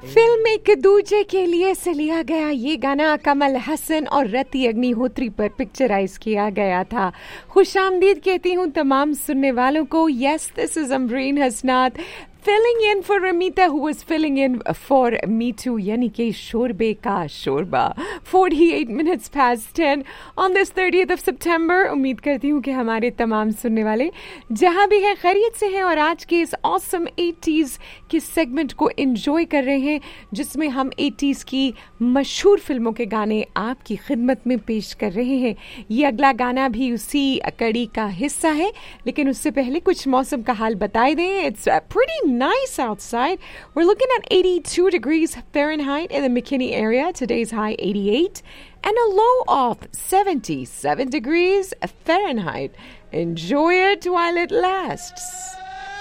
Film एक दूजे के लिए से लिया गया ये गाना कमल हसन और रति अग्निहोत्री पर पिक्चराइज किया गया था। खुशामदीद कहती हूँ तमाम सुनने वालों को। Yes, this is Amreen Hasnat filling in for Ramita, who was filling in for me too, यानी कि शोरबे का शोरबा। 48 minutes past 10 on this 30th of September। उम्मीद करती हूँ कि हमारे तमाम सुनने वाले जहाँ भी हैं खैरियत से हैं और आज के इस awesome 80s के सेगमेंट को एंजॉय कर रहे हैं, जिसमें हम 80s की मशहूर फिल्मों के गाने आपकी खिदमत में पेश कर रहे हैं। ये अगला गाना भी उसी कड़ी का हिस्सा है, लेकिन उससे पहले कुछ मौसम का हाल बताए दें। It's pretty nice outside. We're looking at 82 degrees Fahrenheit in the McKinney area. Today's high 88 and a low of 77 degrees Fahrenheit. Enjoy it while it lasts.